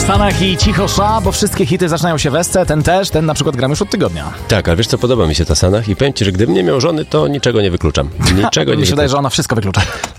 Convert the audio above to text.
Stanach i cicho szła, bo wszystkie hity zaczynają się w esce, ten też, ten na przykład gram już od tygodnia. Tak, ale wiesz co, podoba mi się ta Sanach i powiem ci, że gdybym nie miał żony, to niczego nie wykluczam. Niczego nie Mi się wydaje, wykluczam. że ona wszystko wyklucza.